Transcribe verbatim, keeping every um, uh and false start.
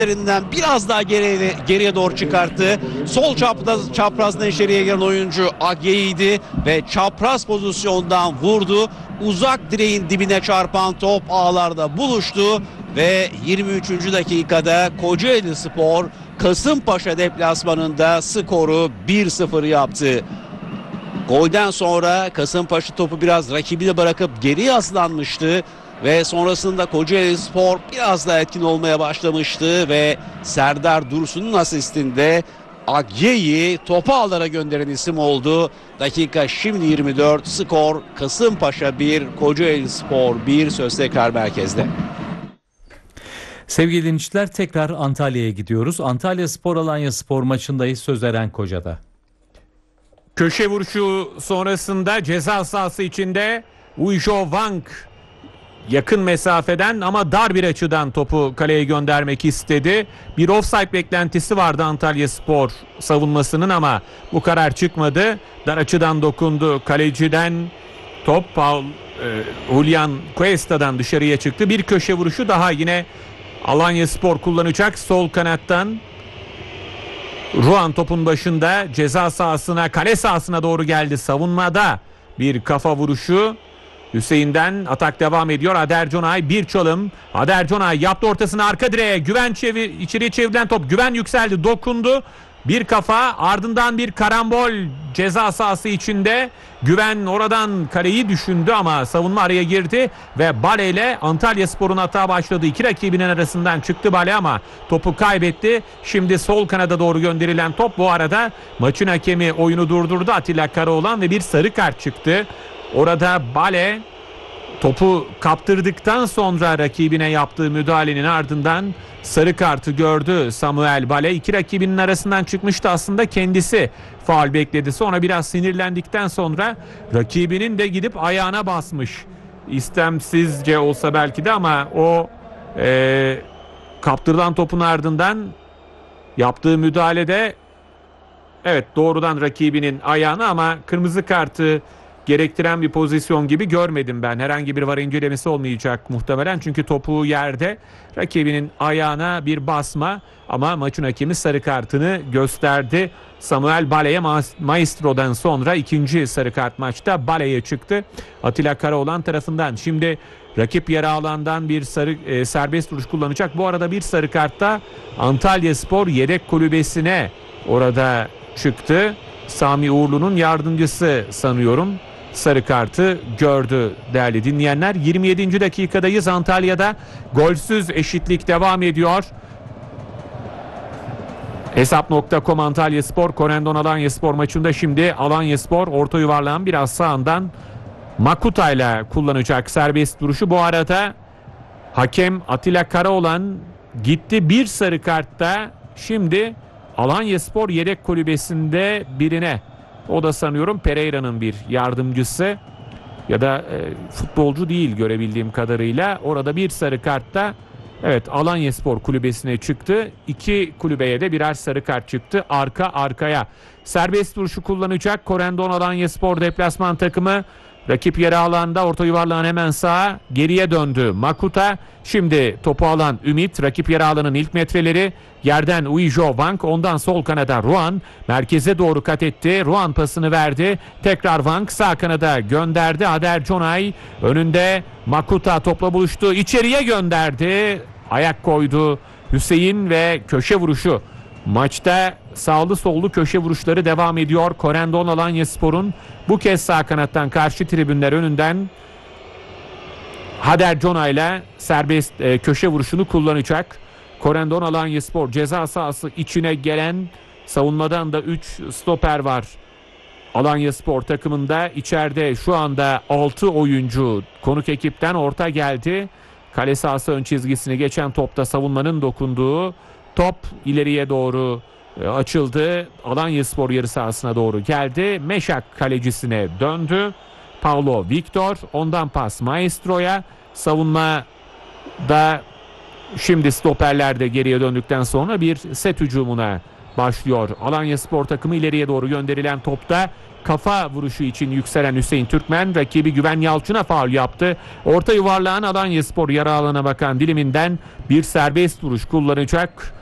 biraz daha geriye, geriye doğru çıkarttı. Sol çapraz, çaprazdan içeriye giren oyuncu Agye'ydi ve çapraz pozisyondan vurdu. Uzak direğin dibine çarpan top ağlarda buluştu ve yirmi üçüncü dakikada Kocaelispor Kasımpaşa deplasmanında skoru bir sıfır yaptı. Golden sonra Kasımpaşa topu biraz rakibine bırakıp geri yaslanmıştı ve sonrasında Kocaelispor biraz daha etkin olmaya başlamıştı ve Serdar Dursun'un asistinde Agye'yi topu ağlara gönderen isim oldu. Dakika şimdi yirmi dört, skor Kasımpaşa bir, Kocaelispor bir. Söz tekrar merkezde. Sevgili dinleyiciler, tekrar Antalya'ya gidiyoruz. Antalyaspor Alanyaspor maçındayız. Söz Eren Koca'da. Köşe vuruşu sonrasında ceza sahası içinde Uijo Wang yakın mesafeden ama dar bir açıdan topu kaleye göndermek istedi. Bir offside beklentisi vardı Antalyaspor savunmasının ama bu karar çıkmadı. Dar açıdan dokundu kaleciden. Top Paul, e, Julian Cuesta'dan dışarıya çıktı. Bir köşe vuruşu daha yine Alanyaspor kullanacak sol kanattan. Ruan topun başında ceza sahasına, kale sahasına doğru geldi. Savunmada bir kafa vuruşu. Hüseyin'den atak devam ediyor. Ader Conay bir çalım. Ader Conay yaptı ortasını arka direğe. Güven çevir, içeriye çevrilen top. Güven yükseldi, dokundu. Bir kafa, ardından bir karambol ceza sahası içinde. Güven oradan kaleyi düşündü ama savunma araya girdi ve Bale ile Antalyaspor'un hata başladı. İki rakibinin arasından çıktı Bale ama topu kaybetti. Şimdi sol kanada doğru gönderilen top, bu arada maçın hakemi oyunu durdurdu, Atilla Karaoğlan, ve bir sarı kart çıktı. Orada Bale topu kaptırdıktan sonra rakibine yaptığı müdahalenin ardından sarı kartı gördü Samuel Bale. İki rakibinin arasından çıkmıştı aslında, kendisi faul bekledi. Sonra biraz sinirlendikten sonra rakibinin de gidip ayağına basmış. İstemsizce olsa belki de ama o e, kaptırılan topun ardından yaptığı müdahalede evet doğrudan rakibinin ayağına, ama kırmızı kartı gerektiren bir pozisyon gibi görmedim ben. Herhangi bir var incelemesi olmayacak muhtemelen. Çünkü topu yerde, rakibinin ayağına bir basma, ama maçın hakemi sarı kartını gösterdi. Samuel Bale'ye, Maestro'dan sonra ikinci sarı kart maçta Bale'ye çıktı Atilla Karaoğlan tarafından. Şimdi rakip yarı alandan bir sarı e, serbest vuruş kullanacak. Bu arada bir sarı kartta Antalyaspor yedek kulübesine orada çıktı. Sami Uğurlu'nun yardımcısı sanıyorum sarı kartı gördü değerli dinleyenler. yirmi yedinci dakikadayız. Antalya'da golsüz eşitlik devam ediyor. Hesap nokta com Antalyaspor Corendon Alanyaspor maçında şimdi Alanyaspor orta yuvarlağın biraz sağından Makuta ile kullanacak serbest duruşu. Bu arada hakem Atilla Karaoğlan gitti bir sarı kartta. Şimdi Alanyaspor yedek kulübesinde birine, o da sanıyorum Pereira'nın bir yardımcısı ya da e, futbolcu değil görebildiğim kadarıyla. Orada bir sarı kartta evet Alanyaspor kulübesine çıktı. İki kulübeye de birer sarı kart çıktı arka arkaya. Serbest vuruşu kullanacak Corendon Alanyaspor deplasman takımı. Rakip yarı alanda orta yuvarlağın hemen sağa, geriye döndü Makuta. Şimdi topu alan Ümit, rakip yarı alanın ilk metreleri. Yerden Uijo Wang, ondan sol kanada Ruan merkeze doğru kat etti. Ruan pasını verdi. Tekrar Wang sağ kanada gönderdi. Ader Conay önünde, Makuta topla buluştu. İçeriye gönderdi. Ayak koydu Hüseyin ve köşe vuruşu. Maçta sağlı sollu köşe vuruşları devam ediyor. Corendon Alanyaspor'un bu kez sağ kanattan karşı tribünler önünden Hader Conay ile serbest e, köşe vuruşunu kullanacak. Corendon Alanyaspor ceza sahası içine gelen, savunmadan da üç stoper var Alanyaspor takımında. İçeride şu anda altı oyuncu konuk ekipten orta geldi. Kale sahası ön çizgisini geçen topta savunmanın dokunduğu top ileriye doğru e, açıldı. Alanyaspor yarı sahasına doğru geldi. Meşak kalecisine döndü. Paulo Victor, ondan pas Maestro'ya. Savunmada şimdi stoperler de geriye döndükten sonra bir set hücumuna başlıyor Alanyaspor takımı. İleriye doğru gönderilen topta kafa vuruşu için yükselen Hüseyin Türkmen rakibi Güven Yalçın'a faul yaptı. Orta yuvarlağın Alanyaspor yarı alana bakan diliminden bir serbest vuruş kullanacak.